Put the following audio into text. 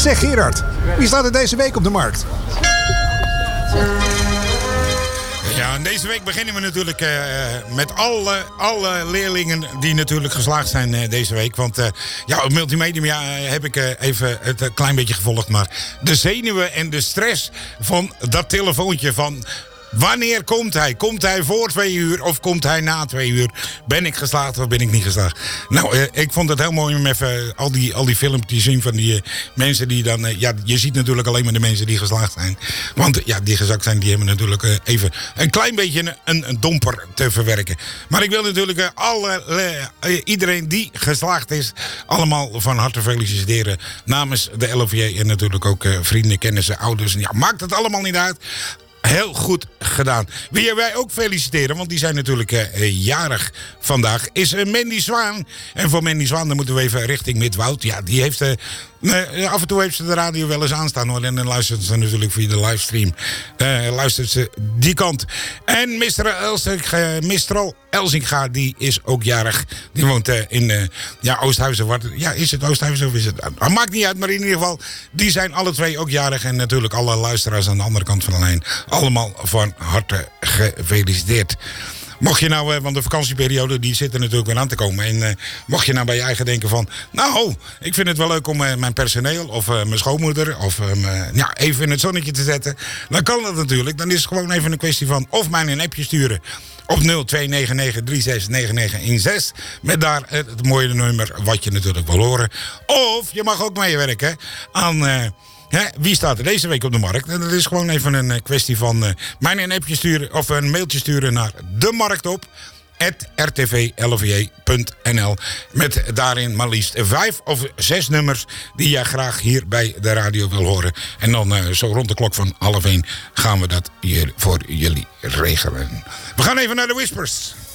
Zeg Gerard, wie staat er deze week op de markt? Ja, en deze week beginnen we natuurlijk met alle leerlingen die natuurlijk geslaagd zijn deze week. Want op multimedia heb ik even het een klein beetje gevolgd. Maar de zenuwen en de stress van dat telefoontje van... Wanneer komt hij? Komt hij voor 2 uur of komt hij na 2 uur? Ben ik geslaagd of ben ik niet geslaagd? Nou, ik vond het heel mooi om even al die filmpjes te zien van die mensen die dan... je ziet natuurlijk alleen maar de mensen die geslaagd zijn. Want die gezakt zijn, die hebben natuurlijk even een klein beetje een domper te verwerken. Maar ik wil natuurlijk iedereen die geslaagd is... allemaal van harte feliciteren namens de LOVJ en natuurlijk ook vrienden, kennissen, ouders. Ja, maakt het allemaal niet uit. Heel goed gedaan. Wie wij ook feliciteren, want die zijn natuurlijk jarig vandaag, is Mandy Zwaan. En voor Mandy Zwaan, dan moeten we even richting Midwoud. Ja, die heeft... af en toe heeft ze de radio wel eens aanstaan hoor. En dan luistert ze natuurlijk via de livestream. Luistert ze die kant. En Mistral Elsinga, die is ook jarig. Die woont in Oosthuizen. Ja, is het Oosthuizen of is het... maakt niet uit, maar in ieder geval... die zijn alle twee ook jarig. En natuurlijk alle luisteraars aan de andere kant van de lijn. Allemaal van harte gefeliciteerd. Mocht je nou, want de vakantieperiode die zit er natuurlijk weer aan te komen. En mocht je nou bij je eigen denken van... Nou, ik vind het wel leuk om mijn personeel of mijn schoonmoeder... of even in het zonnetje te zetten. Dan kan dat natuurlijk. Dan is het gewoon even een kwestie van... of mij een appje sturen op 0299369916. Met daar het mooie nummer wat je natuurlijk wil horen. Of je mag ook meewerken aan... wie staat er deze week op de markt? En dat is gewoon even een kwestie van mij een appje sturen of een mailtje sturen naar de markt op @rtvlvj.nl met daarin maar liefst 5 of 6 nummers die jij graag hier bij de radio wil horen. En dan zo rond de klok van 12:30 gaan we dat hier voor jullie regelen. We gaan even naar de Whispers.